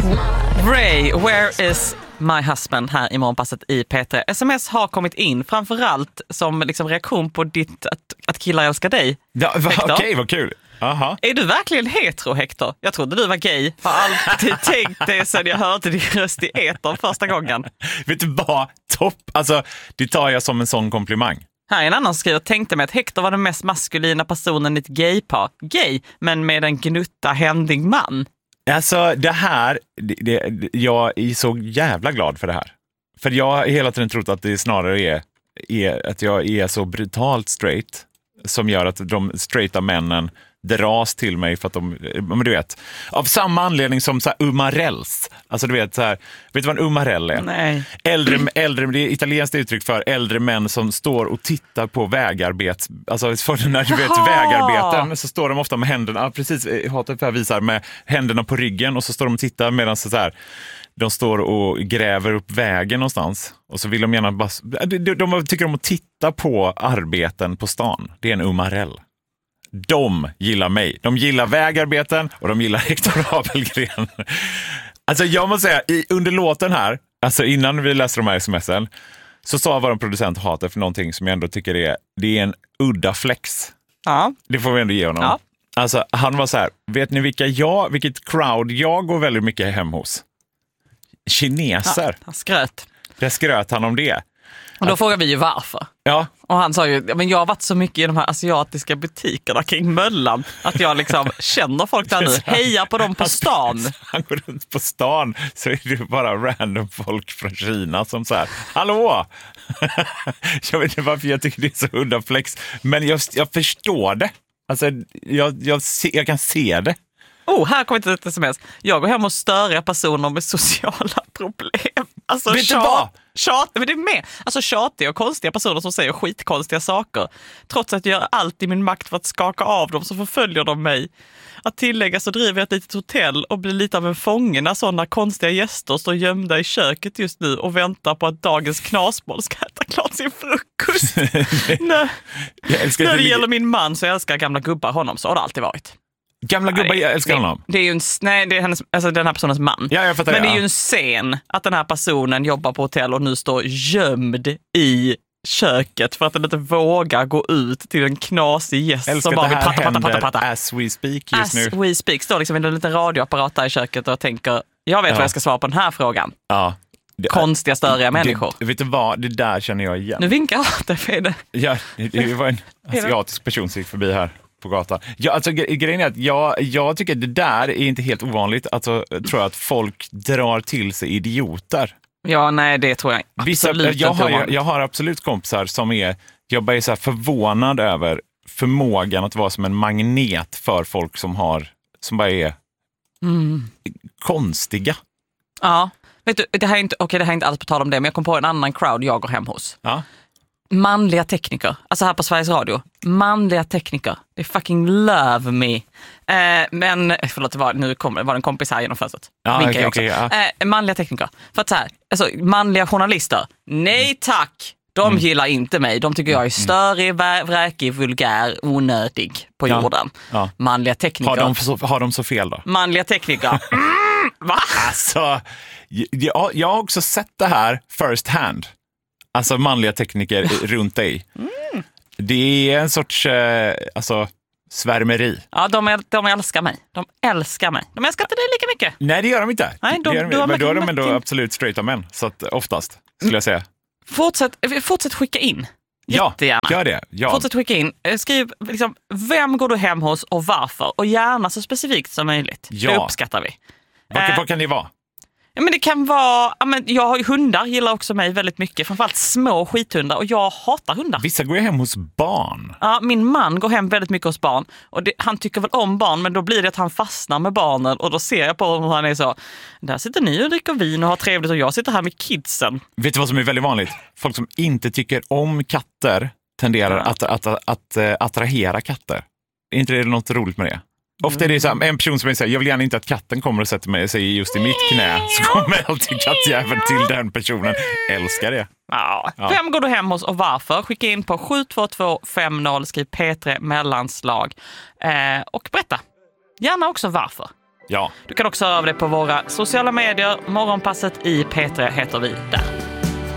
Ray, where is my husband här i morgonpasset i P3. SMS har kommit in, framförallt som liksom reaktion på ditt att killar älskar dig. Ja, okej, vad kul. Aha. Är du verkligen hetero, Hector? Jag trodde du var gay. Har alltid tänkt det sedan jag hörde din röst i etern första gången. Vet du vad? Topp. Alltså, det tar jag som en sån komplimang. Här är en annan skriver, tänkte mig att Hector var den mest maskulina personen i ett gaypar. Gay, men med en gnutta händig man. Alltså, det här, jag är så jävla glad för det här. För jag har hela tiden trott att det snarare är att jag är så brutalt straight som gör att de straighta männen dras till mig för att men du vet, av samma anledning som så här umarells. Alltså du vet så här, vet du vad en umarell är? Nej. Äldre, det är italienskt uttryck för äldre män som står och tittar på vägarbets, alltså för när du vet vägarbeten så står de ofta med händerna, precis, hatet visar med händerna på ryggen och så står de och tittar medan så här de står och gräver upp vägen någonstans och så vill de gärna bara, de tycker om att titta på arbeten på stan. Det är en umarell. De gillar mig. De gillar vägarbeten och de gillar Hector Abelgren. Alltså jag måste säga, under låten här, alltså innan vi läste de här sms'en, så sa vår producent hatar för någonting som jag ändå tycker det är en udda flex. Ja. Det får vi ändå ge honom. Ja. Alltså han var så här, vet ni vilket crowd jag går väldigt mycket hem hos? Kineser. Ja, han skröt. Det skröt han om det. Och då frågar vi ju varför. Ja. Och han sa ju, men jag har varit så mycket i de här asiatiska butikerna kring Möllan att jag liksom känner folk där nu, hejar på dem på stan. Han går runt på stan så är det bara random folk från Kina som så här, hallå! Jag vet inte varför jag tycker det är så udda flex, men jag förstår det. Alltså jag kan se det. Här kommer ett sms. Jag går hem hos störiga personer med sociala problem. Alltså, vet du vad? Men det är med. Alltså tjatiga och konstiga personer som säger skitkonstiga saker. Trots att jag gör allt i min makt för att skaka av dem så förföljer de mig. Att tillägga så driver jag ett litet hotell och blir lite av en fånge när sådana konstiga gäster står gömda i köket just nu och väntar på att dagens knasboll ska äta klart sin frukost. När det gäller min man så jag älskar gamla gubbar honom, så har det alltid varit. Gamla gubbar, jag älskar honom. Det är ju det är hennes, alltså den här personens man. Ja, jag fattar, men det är ju en scen att den här personen jobbar på hotell och nu står gömd i köket för att den inte vågar gå ut till en knasig gäst som bara vill prata. As we speak just nu. As we speak står liksom en liten radioapparat där i köket och tänker, jag vet vad jag ska svara på den här frågan. Ja. Konstiga, störiga människor. Vet du vad? Det där känner jag igen. Nu vinkar jag åt dig, Fede. Ja, det var en asiatisk person som gick förbi här på gatan. Ja, alltså grejen är att jag tycker att det där är inte helt ovanligt. Alltså, tror jag att folk drar till sig idioter. Ja, nej, det tror jag absolut inte. Jag har absolut kompisar som jag bara är så här förvånad över förmågan att vara som en magnet för folk som bara är konstiga. Ja, vet du, det här är inte alls på tal om det, men jag kom på en annan crowd jag går hem hos. Ja. Manliga tekniker, alltså här på Sveriges Radio. Manliga tekniker, they fucking love me. Men, förlåt, var det en kompis här genom fönstret. Manliga tekniker. För att så här, alltså manliga journalister, nej tack. De gillar inte mig. De tycker jag är störig, vräkig, vulgär, onödig på jorden. Ja. Manliga tekniker. Har de så fel då? Manliga tekniker. Va? Alltså, jag har också sett det här first hand. Alltså manliga tekniker runt dig. Det är en sorts svärmeri. Ja, de älskar mig. De älskar inte dig lika mycket. Nej, det gör de inte. Nej, men då är de ändå absolut straighta män. Så att oftast, skulle jag säga. Fortsätt skicka in. Jättegärna. Ja, gör det. Ja. Fortsätt skicka in. Skriv liksom, vem går du hem hos och varför? Och gärna så specifikt som möjligt. Ja. Det uppskattar vi. Vad kan det vara? Ja, men det kan vara, jag har ju hundar, gillar också mig väldigt mycket. Framförallt små skithundar och jag hatar hundar. Vissa går hem hos barn. Ja, min man går hem väldigt mycket hos barn. Och han tycker väl om barn, men då blir det att han fastnar med barnen. Och då ser jag på honom och han är så, där sitter ni och dricker vin och har trevligt och jag sitter här med kidsen. Vet du vad som är väldigt vanligt? Folk som inte tycker om katter tenderar att attrahera katter. Är inte det något roligt med det? Ofta är det så här, en person som säger, jag vill gärna inte att katten kommer och sätter sig just i mitt knä. Så kommer alltid kattjäveln till den personen. Älskar det. Ja. Vem går du hem hos och varför? Skicka in på 72250, skriv P3 mellanslag. Och berätta. Gärna också varför. Ja. Du kan också höra av dig på våra sociala medier. Morgonpasset i P3 heter vi där.